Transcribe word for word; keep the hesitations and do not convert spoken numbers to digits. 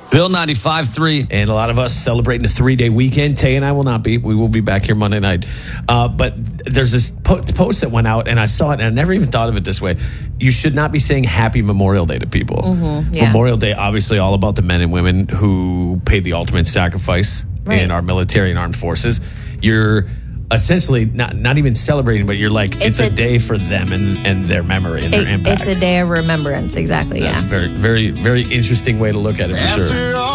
Bill ninety-five three. And a lot of us celebrating a three-day weekend. Tay and I will not be. We will be back here Monday night. Uh, but there's this po- post that went out, and I saw it, and I never even thought of it this way. You should not be saying Happy Memorial Day to people. Mm-hmm, yeah. Memorial Day, obviously, all about the men and women who paid the ultimate sacrifice right. in our military and armed forces. You're essentially not not even celebrating, but you're like, it's, it's a, a day for them and, and their memory and it, their impact. It's a day of remembrance, exactly, That's yeah. That's a very, very, very interesting way to look at it, for sure.